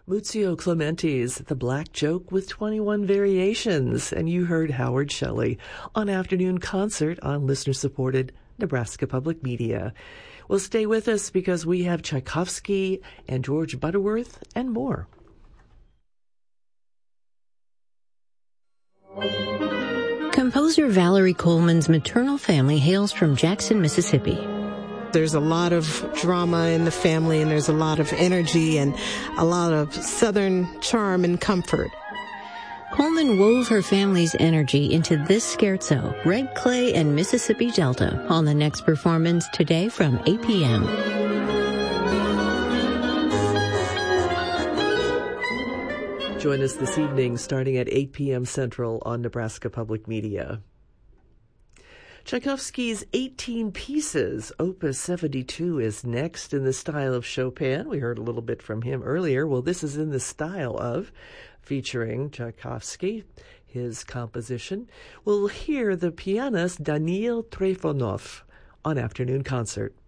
Muzio Clementi's The Black Joke with 21 Variations, and you heard Howard Shelley on Afternoon Concert on listener-supported Nebraska Public Media. Well, stay with us because we have Tchaikovsky and George Butterworth and more. Composer Valerie Coleman's maternal family hails from Jackson, Mississippi. There's a lot of drama in the family, and there's a lot of energy and a lot of Southern charm and comfort. Coleman wove her family's energy into this scherzo, Red Clay and Mississippi Delta, on the next performance today from 8 p.m. Join us this evening starting at 8 p.m. Central on Nebraska Public Media. Tchaikovsky's 18 Pieces, Opus 72, is next in the style of Chopin. We heard a little bit from him earlier. Well, this is in the style of, featuring Tchaikovsky, his composition. We'll hear the pianist Daniil Trifonov on Afternoon Concert.